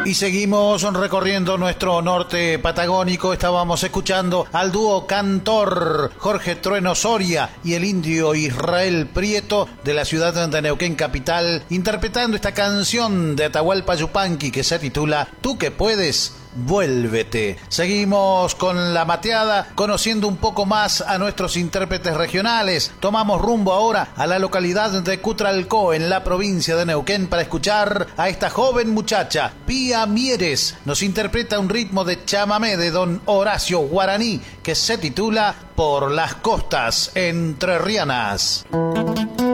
Y seguimos recorriendo nuestro norte patagónico. Estábamos escuchando al dúo cantor Jorge Trueno Soria y el indio Israel Prieto de la ciudad de Neuquén capital, interpretando esta canción de Atahualpa Yupanqui que se titula Tú que puedes, vuélvete. Seguimos con la mateada, conociendo un poco más a nuestros intérpretes regionales. Tomamos rumbo ahora a la localidad de Cutralcó, en la provincia de Neuquén, para escuchar a esta joven muchacha, Pía Mieres. Nos interpreta un ritmo de chamamé de don Horacio Guaraní que se titula Por las costas entrerrianas.